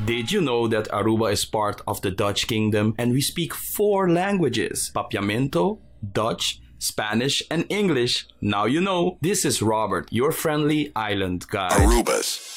Did you know that Aruba is part of the Dutch Kingdom and we speak 4 languages? Papiamento, Dutch, Spanish, and English. Now you know. This is Robert, your friendly island guide. Arubas.